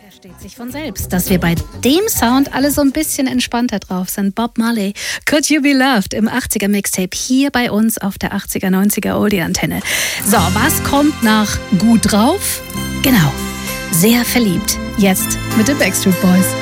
Versteht sich von selbst, dass wir bei dem Sound alle so ein bisschen entspannter drauf sind. Bob Marley, Could You Be Loved im 80er Mixtape hier bei uns auf der 80er, 90er Oldie-Antenne. So, was kommt nach gut drauf? Genau, sehr verliebt. Jetzt mit den Backstreet Boys.